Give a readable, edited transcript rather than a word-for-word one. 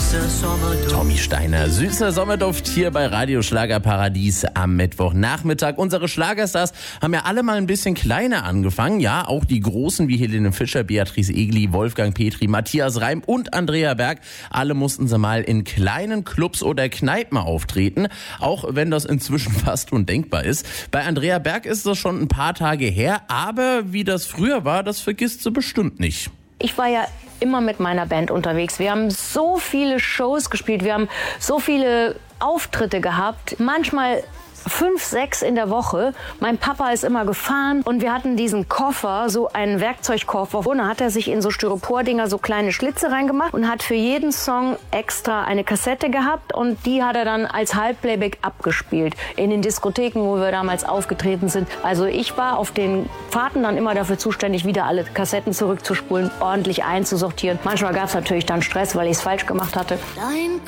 süßer Sommerduft. Tommy Steiner, süßer Sommerduft hier bei Radio Schlagerparadies am Mittwochnachmittag. Unsere Schlagerstars haben ja alle mal ein bisschen kleiner angefangen. Ja, auch die Großen wie Helene Fischer, Beatrice Egli, Wolfgang Petri, Matthias Reim und Andrea Berg. Alle mussten sie mal in kleinen Clubs oder Kneipen auftreten, auch wenn das inzwischen fast undenkbar ist. Bei Andrea Berg ist das schon ein paar Tage her, aber wie das früher war, das vergisst sie bestimmt nicht. Ich war ja immer mit meiner Band unterwegs. Wir haben so viele Shows gespielt, wir haben so viele Auftritte gehabt, manchmal 5, 6 in der Woche. Mein Papa ist immer gefahren und wir hatten diesen Koffer, so einen Werkzeugkoffer. Und da hat er sich in so Styropordinger so kleine Schlitze reingemacht und hat für jeden Song extra eine Kassette gehabt und die hat er dann als Halbplayback abgespielt in den Diskotheken, wo wir damals aufgetreten sind. Also ich war auf den Fahrten dann immer dafür zuständig, wieder alle Kassetten zurückzuspulen, ordentlich einzusortieren. Manchmal gab es natürlich dann Stress, weil ich es falsch gemacht hatte. Dein